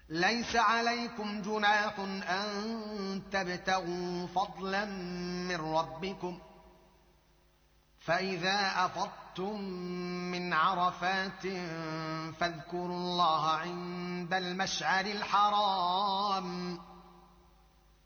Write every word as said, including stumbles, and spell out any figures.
ليس عليكم جناح أن تبتغوا فضلا من ربكم فإذا أفضتم من عرفات فاذكروا الله عند المشعر الحرام